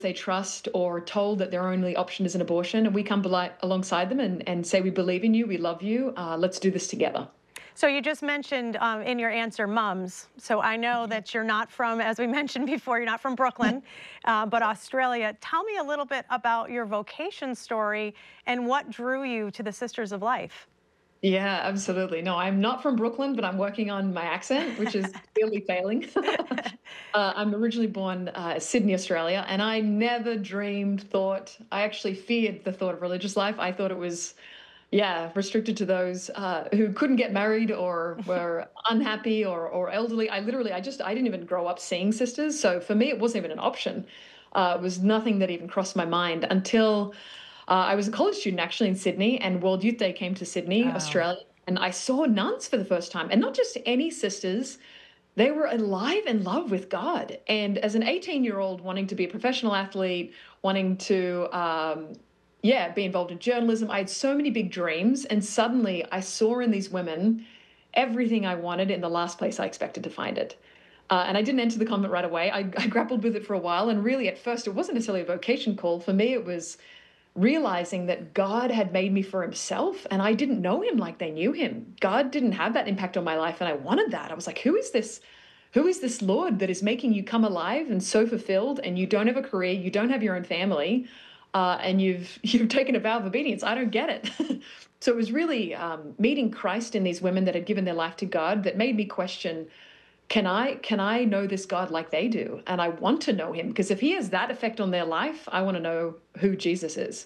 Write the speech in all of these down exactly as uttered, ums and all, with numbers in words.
they trust or told that their only option is an abortion, and we come beli- alongside them and, and say, we believe in you, we love you, uh, let's do this together. So you just mentioned um, in your answer mums. So I know that you're not from, as we mentioned before, you're not from Brooklyn, uh, but Australia. Tell me a little bit about your vocation story and what drew you to the Sisters of Life. Yeah, absolutely. No, I'm not from Brooklyn, but I'm working on my accent, which is clearly failing. uh, I'm originally born uh, Sydney, Australia, and I never dreamed, thought, I actually feared the thought of religious life. I thought it was, yeah, restricted to those uh, who couldn't get married or were unhappy or, or elderly. I literally, I just, I didn't even grow up seeing sisters. So for me, it wasn't even an option. Uh, it was nothing that even crossed my mind until uh, I was a college student actually in Sydney, and World Youth Day came to Sydney, Oh. Australia, and I saw nuns for the first time, and not just any sisters. They were alive in love with God. And as an eighteen year old wanting to be a professional athlete, wanting to, um, yeah, be involved in journalism, I had so many big dreams. And suddenly I saw in these women everything I wanted in the last place I expected to find it. Uh, and I didn't enter the convent right away. I, I grappled with it for a while. And really, at first, it wasn't necessarily a vocation call. For me, it was realizing that God had made me for himself and I didn't know him like they knew him. God didn't have that impact on my life and I wanted that. I was like, who is this? Who is this Lord that is making you come alive and so fulfilled, and you don't have a career, you don't have your own family, uh, and you've you've taken a vow of obedience? I don't get it. So it was really um, meeting Christ in these women that had given their life to God that made me question, can I can I know this God like they do? And I want to know him, because if he has that effect on their life, I want to know who Jesus is.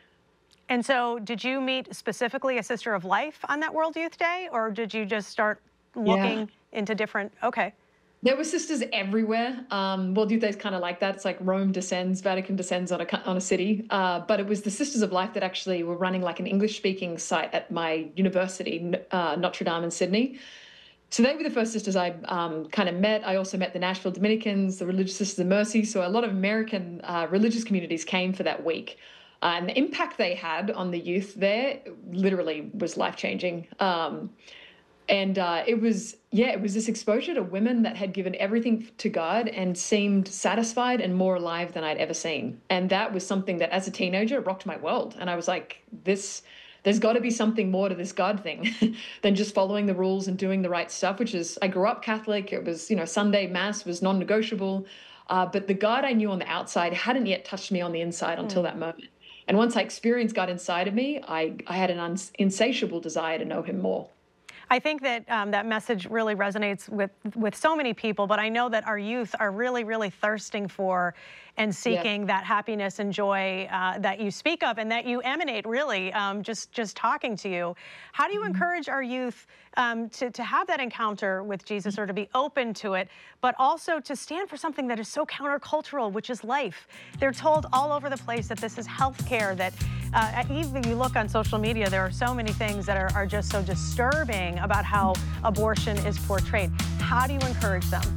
And so did you meet specifically a Sister of Life on that World Youth Day, or did you just start Yeah. looking into different, okay. There were sisters everywhere. Um, World Youth Day is kind of like that. It's like Rome descends, Vatican descends on a co- on a city. Uh, but it was the Sisters of Life that actually were running like an English-speaking site at my university, uh, Notre Dame in Sydney. So they were the first sisters I um, kind of met. I also met the Nashville Dominicans, the Religious Sisters of Mercy. So a lot of American uh, religious communities came for that week. Uh, and the impact they had on the youth there literally was life-changing. Um, and uh, it was, yeah, it was this exposure to women that had given everything to God and seemed satisfied and more alive than I'd ever seen. And that was something that as a teenager rocked my world. And I was like, this, there's got to be something more to this God thing than just following the rules and doing the right stuff, which is, I grew up Catholic. It was, you know, Sunday Mass was non-negotiable. Uh, but the God I knew on the outside hadn't yet touched me on the inside until Mm. that moment. And once I experienced God inside of me, I, I had an uns- insatiable desire to know him more. I think that um, that message really resonates with, with so many people, but I know that our youth are really, really thirsting for and Yeah. seeking that happiness and joy uh, that you speak of and that you emanate, really, um, just, just talking to you. How do you encourage our youth um, to, to have that encounter with Jesus, or to be open to it, but also to stand for something that is so countercultural, which is life? They're told all over the place that this is healthcare, that uh, even you look on social media, there are so many things that are, are just so disturbing about how abortion is portrayed. How do you encourage them?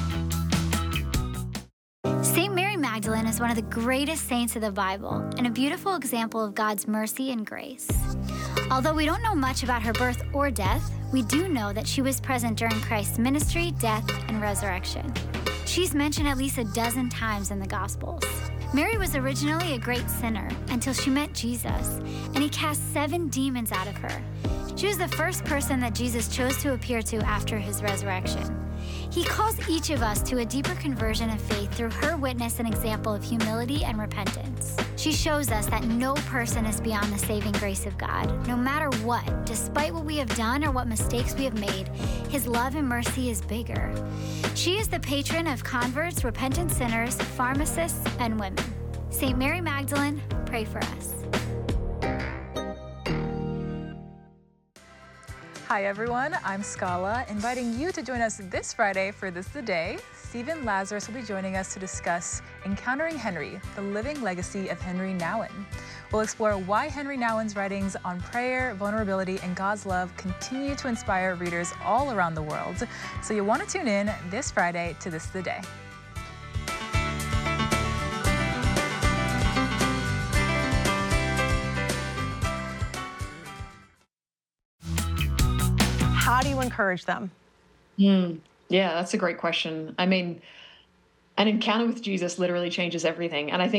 Saint Mary Magdalene is one of the greatest saints of the Bible and a beautiful example of God's mercy and grace. Although we don't know much about her birth or death, we do know that she was present during Christ's ministry, death, and resurrection. She's mentioned at least a dozen times in the Gospels. Mary was originally a great sinner until she met Jesus, and he cast seven demons out of her. She was the first person that Jesus chose to appear to after his resurrection. He calls each of us to a deeper conversion of faith through her witness and example of humility and repentance. She shows us that no person is beyond the saving grace of God. No matter what, despite what we have done or what mistakes we have made, his love and mercy is bigger. She is the patron of converts, repentant sinners, pharmacists, and women. Saint Mary Magdalene, pray for us. Hi everyone, I'm Scala, inviting you to join us this Friday for This the Day. Stephen Lazarus will be joining us to discuss Encountering Henry, the living legacy of Henry Nouwen. We'll explore why Henry Nouwen's writings on prayer, vulnerability, and God's love continue to inspire readers all around the world. So you'll want to tune in this Friday to This the Day. How do you encourage them? Hmm. Yeah, that's a great question. I mean, an encounter with Jesus literally changes everything. And I think